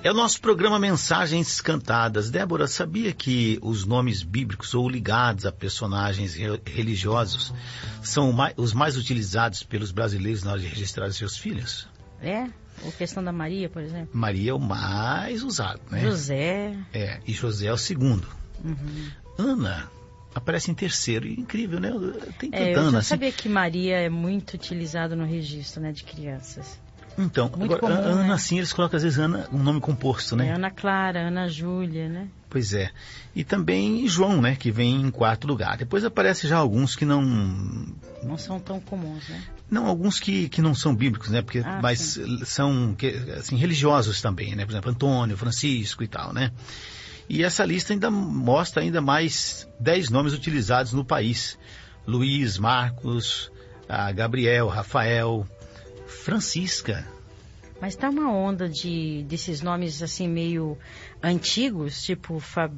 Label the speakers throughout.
Speaker 1: É o nosso programa Mensagens Cantadas. Débora, sabia que os nomes bíblicos ou ligados a personagens religiosos são os mais utilizados pelos brasileiros na hora de registrar seus filhos?
Speaker 2: É? Ou questão da Maria, por exemplo?
Speaker 1: Maria é o mais usado, né?
Speaker 2: José.
Speaker 1: E José é o segundo.
Speaker 2: Uhum.
Speaker 1: Ana aparece em terceiro. Incrível, né? Tem tanta
Speaker 2: eu
Speaker 1: Ana
Speaker 2: já
Speaker 1: assim.
Speaker 2: sabia que Maria é muito utilizado no registro, né, de crianças.
Speaker 1: Então,
Speaker 2: muito
Speaker 1: agora,
Speaker 2: comum,
Speaker 1: Ana,
Speaker 2: né?
Speaker 1: assim, eles colocam às vezes Ana, um nome composto, né?
Speaker 2: Ana Clara, Ana Júlia, né?
Speaker 1: Pois é. E também João, né? Que vem em quarto lugar. Depois aparece já alguns que não
Speaker 2: são tão comuns, né?
Speaker 1: Não, alguns que não são bíblicos, né? Porque, mas
Speaker 2: sim.
Speaker 1: são assim, religiosos também, né? Por exemplo, Antônio, Francisco e tal, né? E essa lista ainda mostra ainda mais 10 nomes utilizados no país. Luiz, Marcos, Gabriel, Rafael, Francisca.
Speaker 2: Mas tá uma onda desses nomes assim meio antigos, tipo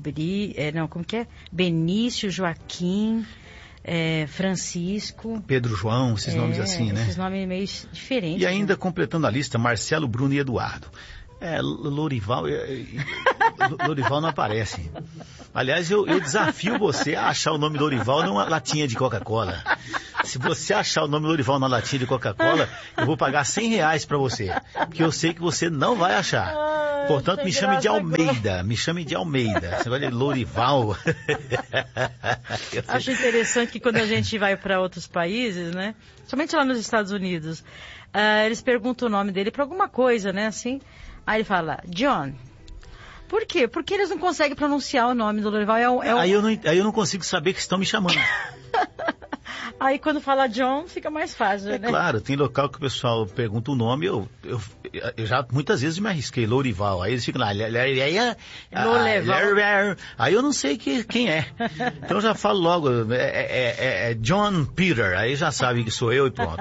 Speaker 2: Benício, Joaquim, Francisco.
Speaker 1: Pedro João, esses nomes assim, né?
Speaker 2: Esses nomes meio diferentes.
Speaker 1: E ainda
Speaker 2: né?
Speaker 1: completando a lista, Marcelo, Bruno e Eduardo. Lourival não aparece. Aliás, eu desafio você a achar o nome Lourival numa latinha de Coca-Cola. Se você achar o nome Lourival na latinha de Coca-Cola, eu vou pagar R$100 pra você. Porque eu sei que você não vai achar. Portanto, me chame de Almeida. Me chame de Almeida. Você vai de Lourival.
Speaker 2: Acho interessante que quando a gente vai para outros países, né? Somente lá nos Estados Unidos, eles perguntam o nome dele para alguma coisa, né? Assim. Aí ele fala, John. Por quê? Porque eles não conseguem pronunciar o nome do Lourival.
Speaker 1: Aí eu não consigo saber que estão me chamando.
Speaker 2: Aí quando fala John, fica mais fácil, né?
Speaker 1: Claro, tem local que o pessoal pergunta o nome, eu já muitas vezes me arrisquei, Lourival. Aí eles ficam lá, aí eu não sei quem é. Então eu já falo logo, é John Peter, aí já sabe que sou eu e pronto.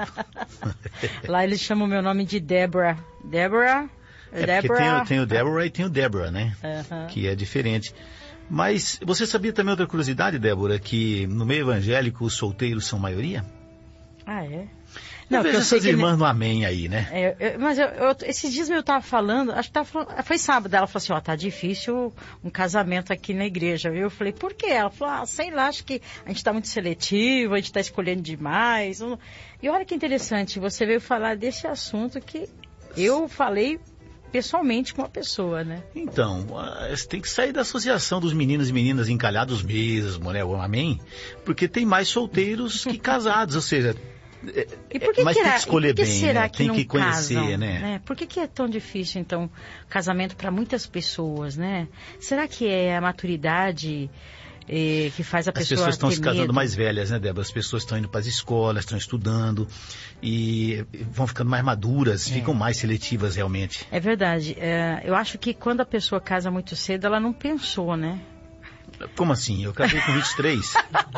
Speaker 2: Lá eles chamam o meu nome de Deborah. Deborah?
Speaker 1: Porque tem o Deborah e tem o Deborah, né?
Speaker 2: Uh-huh.
Speaker 1: Que é diferente. Mas você sabia também outra curiosidade, Débora, que no meio evangélico os solteiros são maioria?
Speaker 2: Ah, é?
Speaker 1: Não, eu vejo essas irmãs no amém aí, né?
Speaker 2: Mas esses dias eu estava falando, acho que foi sábado, ela falou assim, tá difícil um casamento aqui na igreja, viu? Eu falei, por quê? Ela falou, sei lá, acho que a gente está muito seletivo, a gente está escolhendo demais. E olha que interessante, você veio falar desse assunto que eu falei pessoalmente com a pessoa, né? Então,
Speaker 1: você tem que sair da associação dos meninos e meninas encalhados mesmo, né? O amém? Porque tem mais solteiros que casados, ou seja... mas tem que escolher bem, né? Tem que conhecer,
Speaker 2: casam,
Speaker 1: né?
Speaker 2: Por que é tão difícil, então, casamento para muitas pessoas, né? Será que é a maturidade que faz a pessoa ter medo? As pessoas estão se casando mais velhas, né, Débora? As pessoas estão indo para as escolas, estão estudando e vão ficando mais maduras, ficam mais seletivas realmente. É verdade. Eu acho que quando a pessoa casa muito cedo, ela não pensou, né?
Speaker 1: Como assim? Eu casei com 23.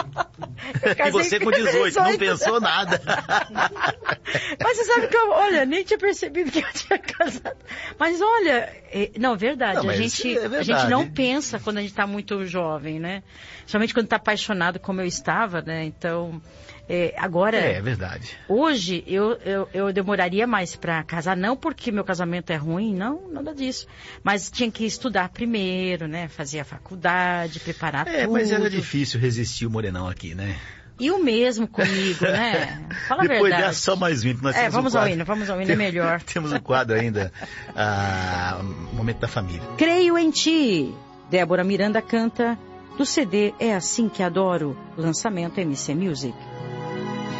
Speaker 1: E você com 18, não pensou nada.
Speaker 2: Mas você sabe que eu nem tinha percebido que eu tinha casado. Mas olha, verdade, não, a gente não pensa quando a gente está muito jovem, né? Somente quando está apaixonado como eu estava, né? Então, agora... É
Speaker 1: verdade.
Speaker 2: Hoje, eu demoraria mais para casar, não porque meu casamento é ruim, não, nada disso. Mas tinha que estudar primeiro, né? Fazer a faculdade, preparar tudo.
Speaker 1: Mas era difícil resistir o morenão aqui, né?
Speaker 2: E o mesmo comigo, né? Fala a verdade.
Speaker 1: Depois dessa, só mais um.
Speaker 2: Vamos ao hino, é melhor.
Speaker 1: Temos um quadro ainda, Momento da Família.
Speaker 2: Creio em Ti. Débora Miranda canta, do CD É Assim Que Adoro, lançamento MC Music.